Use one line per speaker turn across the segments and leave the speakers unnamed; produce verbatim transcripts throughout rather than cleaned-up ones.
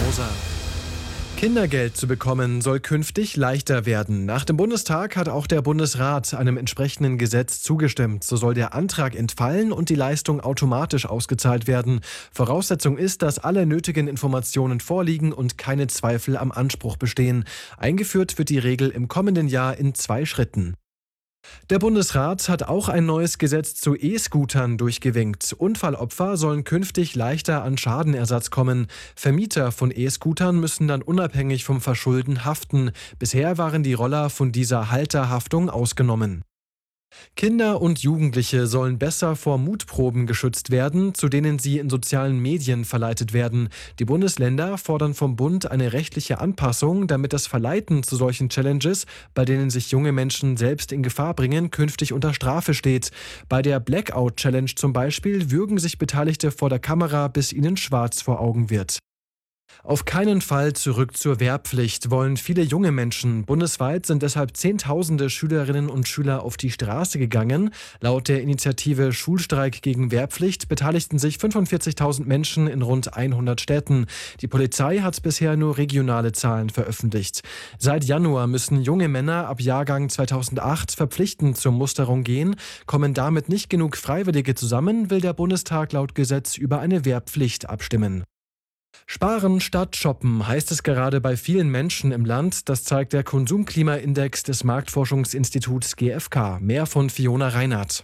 Hauser. Kindergeld zu bekommen soll künftig leichter werden. Nach dem Bundestag hat auch der Bundesrat einem entsprechenden Gesetz zugestimmt. So soll der Antrag entfallen und die Leistung automatisch ausgezahlt werden. Voraussetzung ist, dass alle nötigen Informationen vorliegen und keine Zweifel am Anspruch bestehen. Eingeführt wird die Regel im kommenden Jahr in zwei Schritten. Der Bundesrat hat auch ein neues Gesetz zu E-Scootern durchgewinkt. Unfallopfer sollen künftig leichter an Schadenersatz kommen. Vermieter von E-Scootern müssen dann unabhängig vom Verschulden haften. Bisher waren die Roller von dieser Halterhaftung ausgenommen. Kinder und Jugendliche sollen besser vor Mutproben geschützt werden, zu denen sie in sozialen Medien verleitet werden. Die Bundesländer fordern vom Bund eine rechtliche Anpassung, damit das Verleiten zu solchen Challenges, bei denen sich junge Menschen selbst in Gefahr bringen, künftig unter Strafe steht. Bei der Blackout-Challenge zum Beispiel würgen sich Beteiligte vor der Kamera, bis ihnen schwarz vor Augen wird. Auf keinen Fall zurück zur Wehrpflicht wollen viele junge Menschen. Bundesweit sind deshalb Zehntausende Schülerinnen und Schüler auf die Straße gegangen. Laut der Initiative Schulstreik gegen Wehrpflicht beteiligten sich fünfundvierzigtausend Menschen in rund hundert Städten. Die Polizei hat bisher nur regionale Zahlen veröffentlicht. Seit Januar müssen junge Männer ab Jahrgang zweitausendacht verpflichtend zur Musterung gehen. Kommen damit nicht genug Freiwillige zusammen, will der Bundestag laut Gesetz über eine Wehrpflicht abstimmen. Sparen statt shoppen heißt es gerade bei vielen Menschen im Land. Das zeigt der Konsumklimaindex des Marktforschungsinstituts G f K. Mehr von Fiona Reinhardt.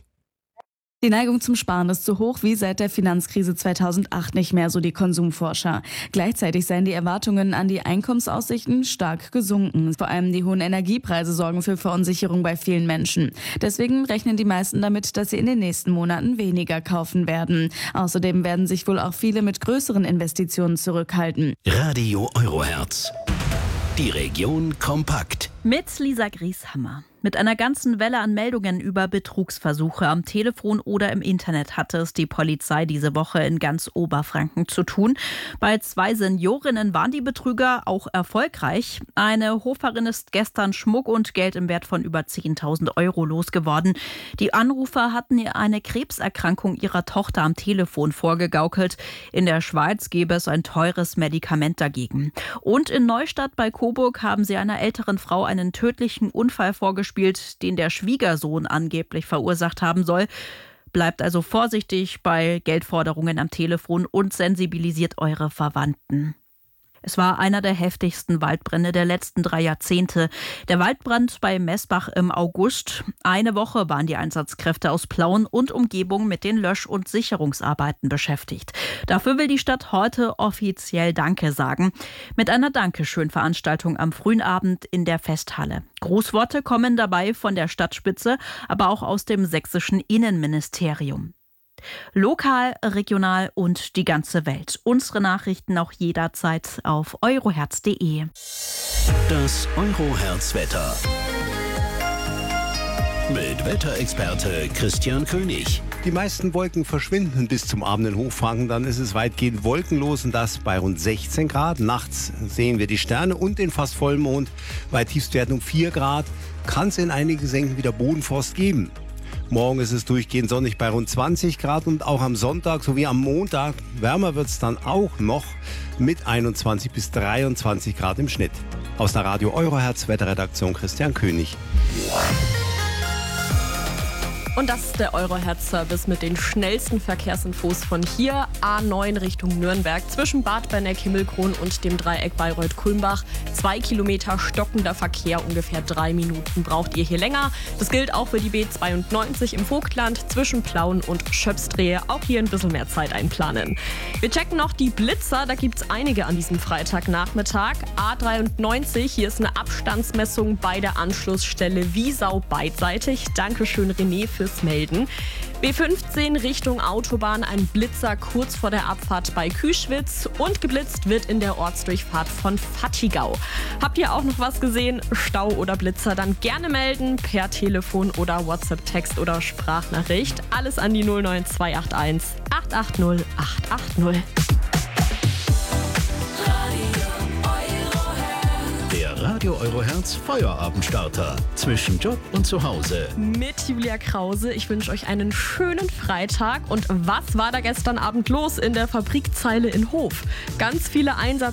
Die Neigung zum Sparen ist so hoch wie seit der Finanzkrise zweitausendacht nicht mehr, so die Konsumforscher. Gleichzeitig seien die Erwartungen an die Einkommensaussichten stark gesunken. Vor allem die hohen Energiepreise sorgen für Verunsicherung bei vielen Menschen. Deswegen rechnen die meisten damit, dass sie in den nächsten Monaten weniger kaufen werden. Außerdem werden sich wohl auch viele mit größeren Investitionen zurückhalten.
Radio Eurohertz. Die Region kompakt.
Mit Lisa Grieshammer. Mit einer ganzen Welle an Meldungen über Betrugsversuche am Telefon oder im Internet hatte es die Polizei diese Woche in ganz Oberfranken zu tun. Bei zwei Seniorinnen waren die Betrüger auch erfolgreich. Eine Hoferin ist gestern Schmuck und Geld im Wert von über zehntausend Euro losgeworden. Die Anrufer hatten ihr eine Krebserkrankung ihrer Tochter am Telefon vorgegaukelt. In der Schweiz gäbe es ein teures Medikament dagegen. Und in Neustadt bei Coburg haben sie einer älteren Frau einen tödlichen Unfall vorgespielt, den der Schwiegersohn angeblich verursacht haben soll. Bleibt also vorsichtig bei Geldforderungen am Telefon und sensibilisiert eure Verwandten. Es war einer der heftigsten Waldbrände der letzten drei Jahrzehnte. Der Waldbrand bei Messbach im August. Eine Woche waren die Einsatzkräfte aus Plauen und Umgebung mit den Lösch- und Sicherungsarbeiten beschäftigt. Dafür will die Stadt heute offiziell Danke sagen. Mit einer Dankeschön-Veranstaltung am frühen Abend in der Festhalle. Grußworte kommen dabei von der Stadtspitze, aber auch aus dem sächsischen Innenministerium. Lokal, regional und die ganze Welt. Unsere Nachrichten auch jederzeit auf eurohertz punkt de.
Das Eurohertz-Wetter. Mit Wetterexperte Christian König.
Die meisten Wolken verschwinden bis zum Abend in Hochfranken. Dann ist es weitgehend wolkenlos und das bei rund sechzehn Grad. Nachts sehen wir die Sterne und den fast Vollmond. Bei Tiefstwerten um vier Grad kann es in einigen Senken wieder Bodenfrost geben. Morgen ist es durchgehend sonnig bei rund zwanzig Grad und auch am Sonntag sowie am Montag wärmer wird es dann auch noch mit einundzwanzig bis dreiundzwanzig Grad im Schnitt. Aus der Radio Eurohertz Wetterredaktion Christian König.
Und das ist der Eurohertz-Service mit den schnellsten Verkehrsinfos von hier. A neun Richtung Nürnberg zwischen Bad Berneck-Himmelkron und dem Dreieck Bayreuth-Kulmbach. Zwei Kilometer stockender Verkehr, ungefähr drei Minuten braucht ihr hier länger. Das gilt auch für die B zweiundneunzig im Vogtland zwischen Plauen und Schöpsdrehe. Auch hier ein bisschen mehr Zeit einplanen. Wir checken noch die Blitzer, da gibt es einige an diesem Freitagnachmittag. A dreiundneunzig, hier ist eine Abstandsmessung bei der Anschlussstelle Wiesau beidseitig. Dankeschön René für Melden. B fünfzehn Richtung Autobahn, ein Blitzer kurz vor der Abfahrt bei Küschwitz und geblitzt wird in der Ortsdurchfahrt von Fattigau. Habt ihr auch noch was gesehen? Stau oder Blitzer? Dann gerne melden per Telefon oder WhatsApp-Text oder Sprachnachricht. Alles an die null neun zwei acht eins acht acht null acht acht null.
Radio Eurohertz Feuerabendstarter. Zwischen Job und Zuhause.
Mit Julia Krause. Ich wünsche euch einen schönen Freitag. Und was war da gestern Abend los in der Fabrikzeile in Hof? Ganz viele Einsatz